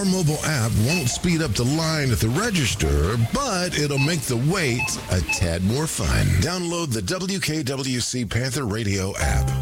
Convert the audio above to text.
Our mobile app won't speed up the line at the register, but it'll make the wait a tad more fun. Download the WKWC Panther Radio app.